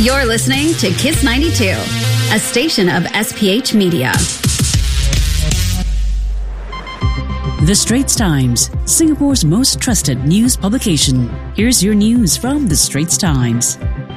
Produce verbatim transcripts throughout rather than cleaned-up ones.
You're listening to Kiss ninety-two, a station of S P H Media. The Straits Times, Singapore's most trusted news publication. Here's your news from The Straits Times.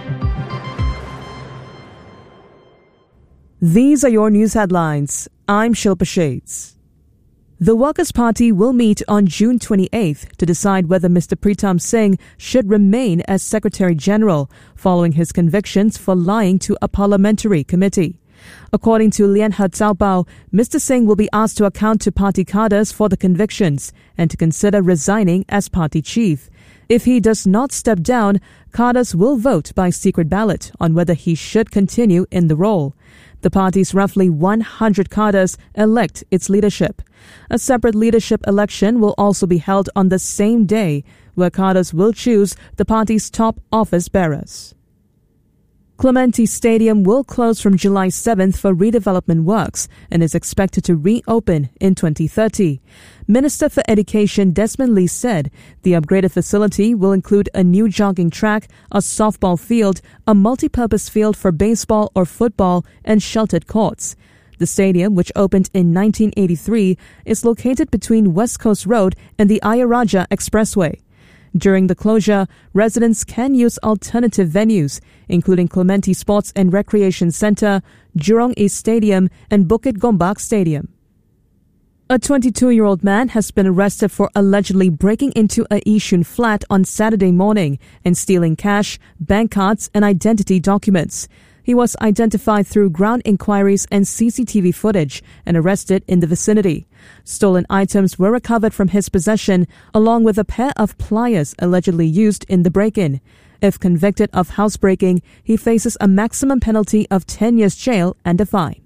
These are your news headlines. I'm Shilpa Shades. The Workers' Party will meet on June twenty-eighth to decide whether Mister Pritam Singh should remain as Secretary General following his convictions for lying to a parliamentary committee. According to Lian He Zhaobao, Mister Singh will be asked to account to party cadres for the convictions and to consider resigning as party chief. If he does not step down, cadres will vote by secret ballot on whether he should continue in the role. The party's roughly one hundred cadres elect its leadership. A separate leadership election will also be held on the same day, where cadres will choose the party's top office bearers. Clementi Stadium will close from July seventh for redevelopment works and is expected to reopen in twenty thirty. Minister for Education Desmond Lee said the upgraded facility will include a new jogging track, a softball field, a multi-purpose field for baseball or football, and sheltered courts. The stadium, which opened in nineteen eighty-three, is located between West Coast Road and the Ayer Rajah Expressway. During the closure, residents can use alternative venues, including Clementi Sports and Recreation Centre, Jurong East Stadium, and Bukit Gombak Stadium. A twenty-two-year-old man has been arrested for allegedly breaking into a Yishun flat on Saturday morning and stealing cash, bank cards, and identity documents. He was identified through ground inquiries and C C T V footage and arrested in the vicinity. Stolen items were recovered from his possession, along with a pair of pliers allegedly used in the break-in. If convicted of housebreaking, he faces a maximum penalty of ten years jail and a fine.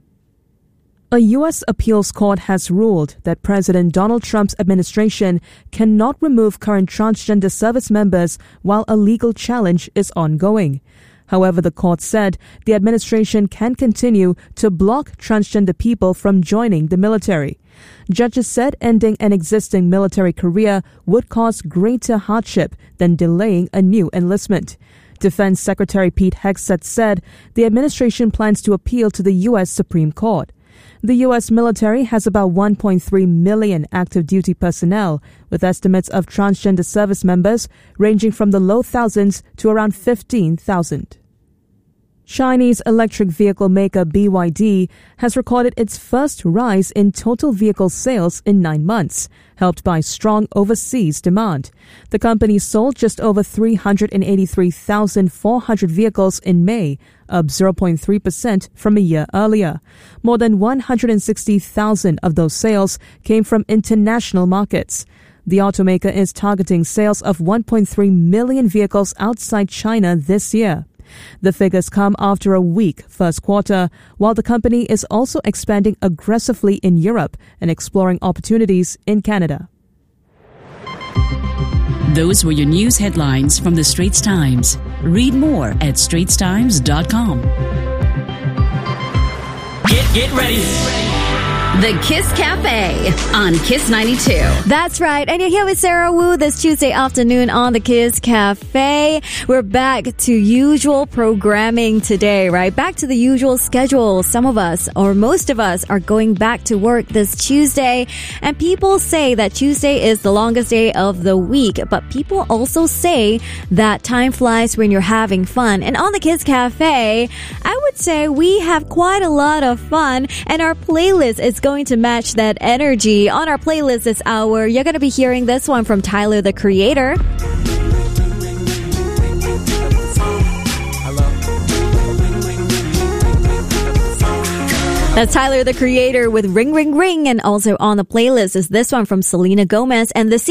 A U S appeals court has ruled that President Donald Trump's administration cannot remove current transgender service members while a legal challenge is ongoing. However, the court said the administration can continue to block transgender people from joining the military. Judges said ending an existing military career would cause greater hardship than delaying a new enlistment. Defense Secretary Pete Hegseth said the administration plans to appeal to the U S Supreme Court. The U S military has about one point three million active duty personnel, with estimates of transgender service members ranging from the low thousands to around fifteen thousand. Chinese electric vehicle maker B Y D has recorded its first rise in total vehicle sales in nine months, helped by strong overseas demand. The company sold just over three hundred eighty-three thousand four hundred vehicles in May, up zero point three percent from a year earlier. More than one hundred sixty thousand of those sales came from international markets. The automaker is targeting sales of one point three million vehicles outside China this year. The figures come after a weak first quarter, while the company is also expanding aggressively in Europe and exploring opportunities in Canada. Those were your news headlines from The Straits Times. Read more at straits times dot com. Get, get ready. The Kiss Cafe on Kiss ninety-two. That's right. And you're here with Sarah Wu this Tuesday afternoon on the Kiss Cafe. We're back to usual programming today, right? Back to the usual schedule. Some of us, or most of us, are going back to work this Tuesday. And people say that Tuesday is the longest day of the week. But people also say that time flies when you're having fun. And on the Kiss Cafe, I would say we have quite a lot of fun. And our playlist is going to match that energy. On our playlist this hour, you're going to be hearing this one from Tyler, the Creator. That's Tyler, the Creator with Ring Ring Ring. And also on the playlist is this one from Selena Gomez and the